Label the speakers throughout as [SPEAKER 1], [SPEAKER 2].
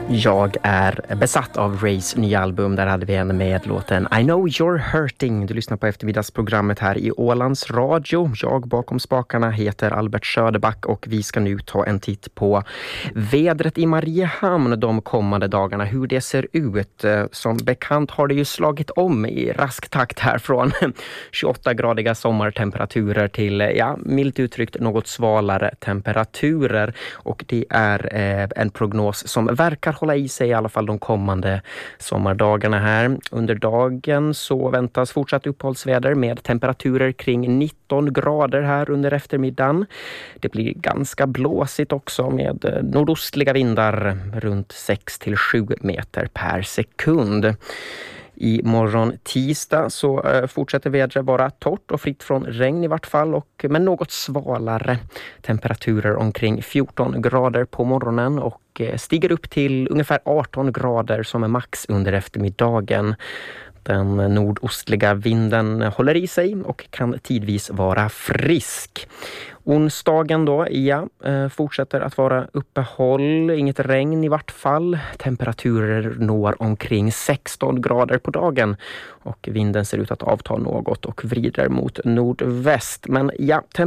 [SPEAKER 1] Jag är besatt av Rays nya album. Där hade vi en med låten I know you're hurting. Du lyssnar på eftermiddagsprogrammet här i Ålands Radio. Jag bakom spakarna heter Albert Söderback och vi ska nu ta en titt på vädret i Mariehamn de kommande dagarna. Hur det ser ut. Som bekant har det ju slagit om i rask takt här från 28-gradiga sommartemperaturer till, milt uttryckt, något svalare temperaturer. Och det är en prognos som verkar hålla i sig i alla fall de kommande sommardagarna här. Under dagen så väntas fortsatt uppehållsväder med temperaturer kring 19 grader här under eftermiddagen. Det blir ganska blåsigt också med nordostliga vindar runt 6-7 meter per sekund. I morgon tisdag så fortsätter vädret vara torrt och fritt från regn i vart fall, men något svalare temperaturer omkring 14 grader på morgonen och stiger upp till ungefär 18 grader som är max under eftermiddagen. Den nordostliga vinden håller i sig och kan tidvis vara frisk. Onsdagen då, fortsätter att vara uppehåll, inget regn i vart fall. Temperaturer når omkring 16 grader på dagen och vinden ser ut att avta något och vrider mot nordväst. Men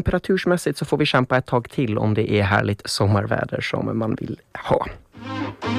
[SPEAKER 1] temperatursmässigt så får vi kämpa ett tag till om det är härligt sommarväder som man vill ha.